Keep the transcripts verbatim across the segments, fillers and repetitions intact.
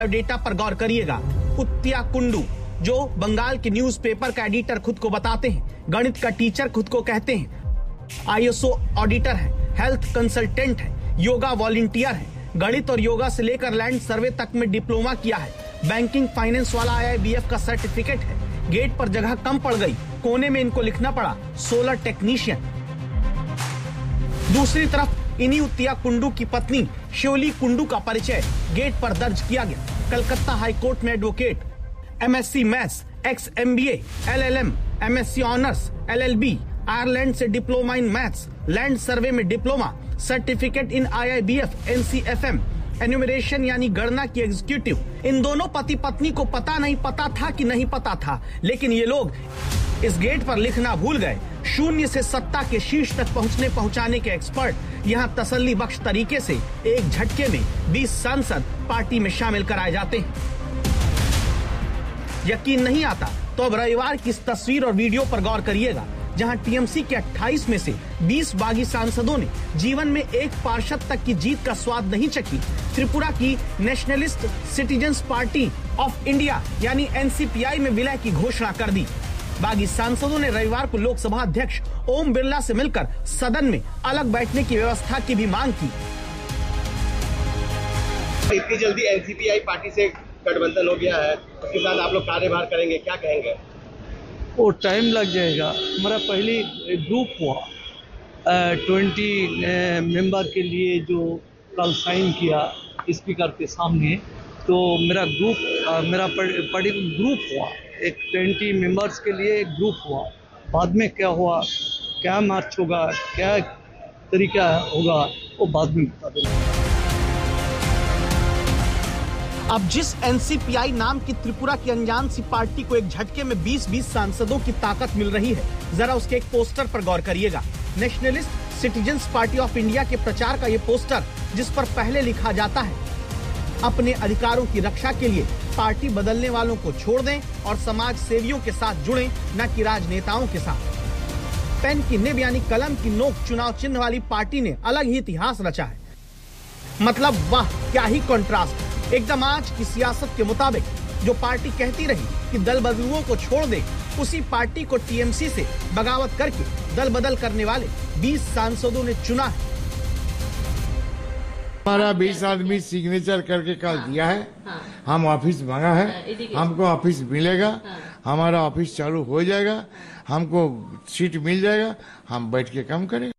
Data पर गौर करिएगा। उत्तिया कुंडू, जो बंगाल के न्यूज़पेपर का एडिटर खुद को बताते हैं, गणित का टीचर खुद को कहते हैं, आईएसओ ऑडिटर है, हेल्थ कंसल्टेंट है, योगा वॉलंटियर है, गणित और योगा से लेकर लैंड सर्वे तक में डिप्लोमा किया है, बैंकिंग फाइनेंस वाला आईआईबीएफ का सर्टिफिकेट है। गेट पर जगह कम पड़ गई, कोने में इनको लिखना पड़ा सोलर टेक्नीशियन। दूसरी तरफ इन्हीं उत्तिया कुंडू की पत्नी शिवली कुंडू का परिचय गेट पर दर्ज किया गया। कलकत्ता हाईकोर्ट में advocate, MSc maths, x MBA, LLM, MSc honours, LLB, Ireland से diploma in maths, land survey में diploma, certificate in IIBF, एनसीएफएम, enumeration यानी गणना की एग्जीक्यूटिव। इन दोनों पति पत्नी को पता नहीं पता था कि नहीं पता था, लेकिन ये लोग इस गेट पर लिखना भूल गए। शून्य से सत्ता के शीर्ष तक पहुंचने पहुंचाने के एक्सपर्ट यहां तसल्ली बख्श तरीके से एक झटके में बीस सांसद पार्टी में शामिल कराए जाते हैं। यकीन नहीं आता तो अब रविवार की इस तस्वीर और वीडियो पर गौर करिएगा, जहां टीएमसी के अट्ठाईस में से बीस बागी सांसदों ने जीवन में एक पार्षद तक की जीत का स्वाद नहीं चखी। त्रिपुरा की nationalist citizens party of India यानी एनसीपीआई में विलय की घोषणा कर दी। बागी सांसदों ने रविवार को लोकसभा अध्यक्ष ओम बिरला से मिलकर सदन में अलग बैठने की व्यवस्था की भी मांग की। इतनी जल्दी एनसीपीआई पार्टी से गठबंधन हो गया है, उसके साथ आप लोग कार्यभार करेंगे, क्या कहेंगे? वो टाइम लग जाएगा। हमारा पहली ग्रुप हुआ ट्वेंटी मेंबर के लिए जो कल साइन किया स्पीकर के सामने, तो मेरा ग्रुप आ, मेरा पढ़ी ग्रुप हुआ, एक ट्वेंटी मेंबर्स के लिए एक ग्रुप हुआ। बाद में क्या हुआ, क्या मार्च होगा, क्या तरीका होगा, वो बाद में बता देंगे। अब जिस एनसीपीआई नाम की त्रिपुरा की अनजान सी पार्टी को एक झटके में बीस बीस सांसदों की ताकत मिल रही है, जरा उसके एक पोस्टर पर गौर करिएगा। Nationalist citizens party of India के प्रचार का ये पोस्टर, जिस पर पहले लिखा जाता है, अपने अधिकारों की रक्षा के लिए पार्टी बदलने वालों को छोड़ दें और समाज सेवियों के साथ जुड़ें, न कि राजनेताओं के साथ। पेन की निब यानी कलम की नोक चुनाव चिन्ह वाली पार्टी ने अलग ही इतिहास रचा है। मतलब वाह, क्या ही कंट्रास्ट। एकदम आज की सियासत के मुताबिक जो पार्टी कहती रही कि दल बदलुओं को छोड़ दे, उसी पार्टी को टीएमसी से बगावत करके दल बदल करने वाले बीस सांसदों ने चुना है। हमारा बीस आदमी सिग्नेचर करके कल दिया है। हाँ। हम ऑफिस मांगा है, हमको ऑफिस मिलेगा। हाँ। हमारा ऑफिस चालू हो जाएगा, हमको सीट मिल जाएगा, हम बैठ के काम करेंगे।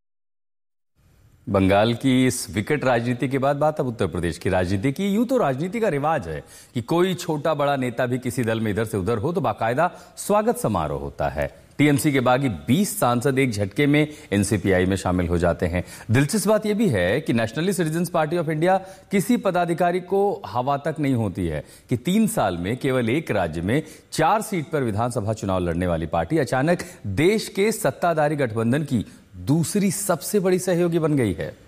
बंगाल की इस विकट राजनीति के बाद बात अब उत्तर प्रदेश की राजनीति की। यूं तो राजनीति का रिवाज है कि कोई छोटा बड़ा नेता भी किसी दल में इधर से उधर हो तो बाकायदा स्वागत समारोह होता है। टीएमसी के बागी बीस सांसद एक झटके में एनसीपीआई में शामिल हो जाते हैं। दिलचस्प बात यह भी है कि nationalist citizens party of India किसी पदाधिकारी को हवा तक नहीं होती है कि तीन साल में केवल एक राज्य में चार सीट पर विधानसभा चुनाव लड़ने वाली पार्टी अचानक देश के सत्ताधारी गठबंधन की दूसरी सबसे बड़ी सहयोगी बन गई है।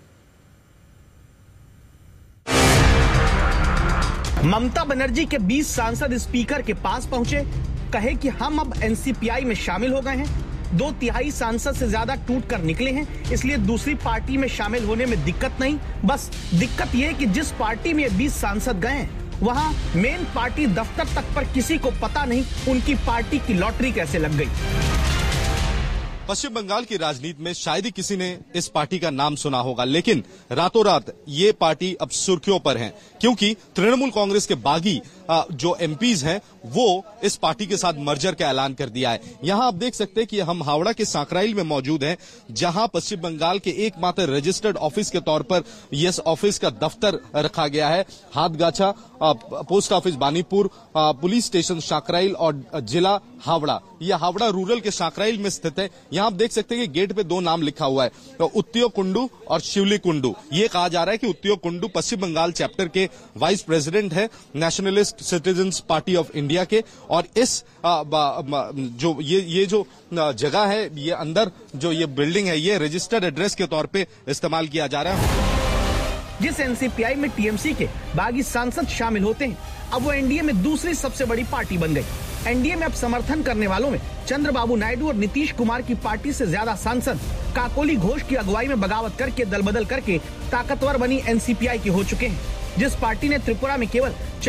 ममता बनर्जी के बीस सांसद स्पीकर के पास पहुंचे, कहे कि हम अब एनसीपीआई में शामिल हो गए हैं। दो तिहाई सांसद से ज्यादा टूट कर निकले हैं, इसलिए दूसरी पार्टी में शामिल होने में दिक्कत नहीं। बस दिक्कत यह कि जिस पार्टी में बीस सांसद गए हैं, वहां मेन पार्टी दफ्तर तक पर किसी को पता नहीं उनकी पार्टी की लॉटरी कैसे लग गई। पश्चिम बंगाल की राजनीति में शायद ही किसी ने इस पार्टी का नाम सुना होगा, लेकिन रातों रात ये पार्टी अब सुर्खियों पर है, क्योंकि तृणमूल कांग्रेस के बागी जो एमपीज हैं वो इस पार्टी के साथ मर्जर का ऐलान कर दिया है। यहां आप देख सकते हैं कि हम हावड़ा के सांकराइल में मौजूद हैं, जहां पश्चिम बंगाल के एकमात्र रजिस्टर्ड ऑफिस के तौर पर इस ऑफिस का दफ्तर रखा गया है। हाथगाछा post office Banipur, police station Sankrail और जिला हावड़ा, यह हावड़ा रूरल के सांकराइल में स्थित है। यहां आप देख सकते हैं कि गेट पे दो नाम लिखा हुआ है, तो उत्तियो कुंडू और शिवली कुंडू। ये कहा जा रहा है कि उत्तियो कुंडू पश्चिम बंगाल चैप्टर के वाइस प्रेसिडेंट है nationalist citizens party of India के, और इस आ, बा, बा, जो ये ये जो जगह है, ये अंदर जो ये बिल्डिंग है, ये रजिस्टर्ड एड्रेस के तौर पे इस्तेमाल किया जा रहा है। जिस एनसीपीआई में टीएमसी के बागी सांसद शामिल होते हैं, अब वो एनडीए में दूसरी सबसे बड़ी पार्टी बन गई। एनडीए में अब समर्थन करने वालों में चंद्रबाबू नायडू और नीतीश कुमार की पार्टी से ज्यादा सांसद काकोली घोष की अगुवाई में बगावत करके दल बदल करके ताकतवर बनी एनसीपीआई के हो चुके हैं। जिस पार्टी ने त्रिपुरा में केवल